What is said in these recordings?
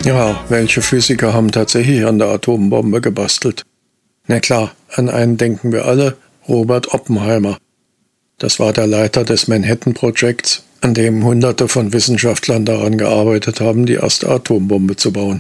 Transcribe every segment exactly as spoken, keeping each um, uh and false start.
Ja, welche Physiker haben tatsächlich an der Atombombe gebastelt? Na klar, an einen denken wir alle, Robert Oppenheimer. Das war der Leiter des Manhattan-Projekts, an dem Hunderte von Wissenschaftlern daran gearbeitet haben, die erste Atombombe zu bauen.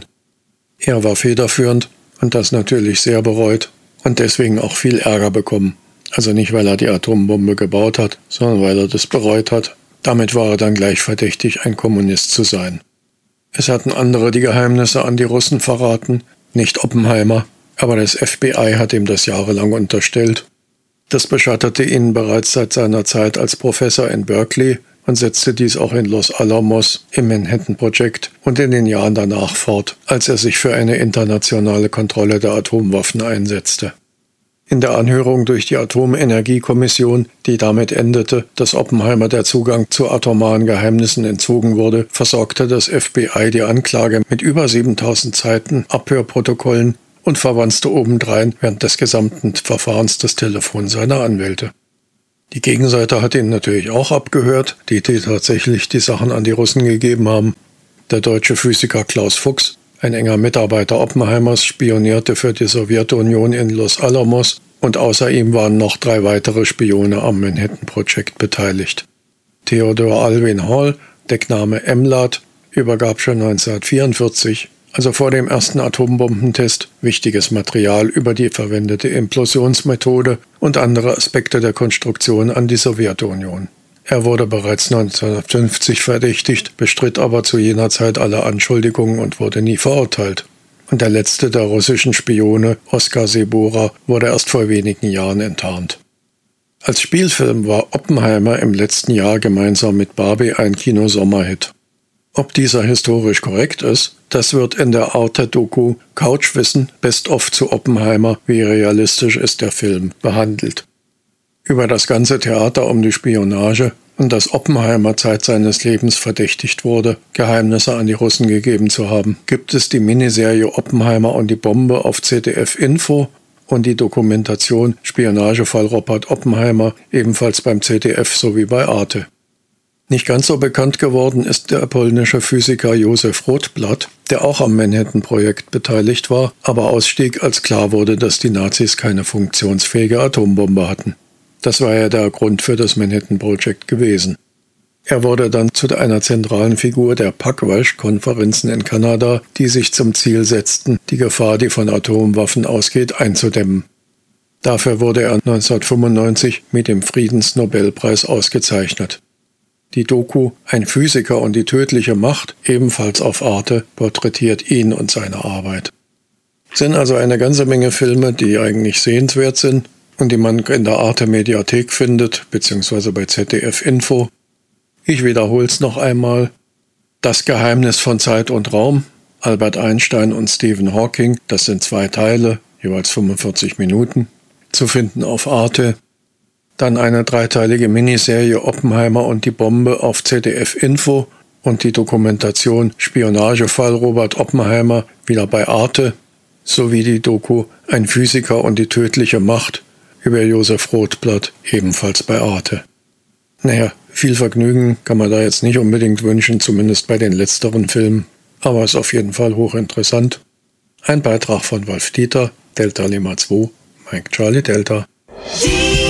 Er war federführend und das natürlich sehr bereut und deswegen auch viel Ärger bekommen. Also nicht, weil er die Atombombe gebaut hat, sondern weil er das bereut hat. Damit war er dann gleich verdächtig, ein Kommunist zu sein. Es hatten andere die Geheimnisse an die Russen verraten, nicht Oppenheimer, aber das F B I hat ihm das jahrelang unterstellt. Das beschattete ihn bereits seit seiner Zeit als Professor in Berkeley und setzte dies auch in Los Alamos im Manhattan-Projekt und in den Jahren danach fort, als er sich für eine internationale Kontrolle der Atomwaffen einsetzte. In der Anhörung durch die Atomenergiekommission, die damit endete, dass Oppenheimer der Zugang zu atomaren Geheimnissen entzogen wurde, versorgte das F B I die Anklage mit über siebentausend Seiten Abhörprotokollen und verwanzte obendrein während des gesamten Verfahrens das Telefon seiner Anwälte. Die Gegenseite hat ihn natürlich auch abgehört, die, die tatsächlich die Sachen an die Russen gegeben haben. Der deutsche Physiker Klaus Fuchs, ein enger Mitarbeiter Oppenheimers, spionierte für die Sowjetunion in Los Alamos und außer ihm waren noch drei weitere Spione am Manhattan-Projekt beteiligt. Theodor Alwin Hall, Deckname Emlad, übergab schon neunzehnhundertvierundvierzig, also vor dem ersten Atombombentest, wichtiges Material über die verwendete Implosionsmethode und andere Aspekte der Konstruktion an die Sowjetunion. Er wurde bereits neunzehnhundertfünfzig verdächtigt, bestritt aber zu jener Zeit alle Anschuldigungen und wurde nie verurteilt. Und der letzte der russischen Spione, Oskar Sebora, wurde erst vor wenigen Jahren enttarnt. Als Spielfilm war Oppenheimer im letzten Jahr gemeinsam mit Barbie ein Kino-Sommerhit. Ob dieser historisch korrekt ist, das wird in der Arte-Doku Couchwissen Best of zu Oppenheimer, wie realistisch ist der Film, behandelt. Über das ganze Theater um die Spionage und dass Oppenheimer Zeit seines Lebens verdächtigt wurde, Geheimnisse an die Russen gegeben zu haben, gibt es die Miniserie Oppenheimer und die Bombe auf Z D F Info und die Dokumentation Spionagefall Robert Oppenheimer ebenfalls beim Z D F sowie bei Arte. Nicht ganz so bekannt geworden ist der polnische Physiker Josef Rotblat, der auch am Manhattan-Projekt beteiligt war, aber ausstieg, als klar wurde, dass die Nazis keine funktionsfähige Atombombe hatten. Das war ja der Grund für das Manhattan-Projekt gewesen. Er wurde dann zu einer zentralen Figur der Pugwash-Konferenzen in Kanada, die sich zum Ziel setzten, die Gefahr, die von Atomwaffen ausgeht, einzudämmen. Dafür wurde er neunzehnhundertfünfundneunzig mit dem Friedensnobelpreis ausgezeichnet. Die Doku »Ein Physiker und die tödliche Macht«, ebenfalls auf Arte, porträtiert ihn und seine Arbeit. Es sind also eine ganze Menge Filme, die eigentlich sehenswert sind und die man in der Arte-Mediathek findet, beziehungsweise bei Z D F Info. Ich wiederhole es noch einmal. Das Geheimnis von Zeit und Raum, Albert Einstein und Stephen Hawking, das sind zwei Teile, jeweils fünfundvierzig Minuten, zu finden auf Arte. Dann eine dreiteilige Miniserie Oppenheimer und die Bombe auf Z D F Info und die Dokumentation Spionagefall Robert Oppenheimer wieder bei Arte, sowie die Doku Ein Physiker und die tödliche Macht über Josef Rotblat, ebenfalls bei Arte. Naja, viel Vergnügen kann man da jetzt nicht unbedingt wünschen, zumindest bei den letzteren Filmen, aber ist auf jeden Fall hochinteressant. Ein Beitrag von Wolf Dieter, Delta Lima zwei, Mike Charlie Delta.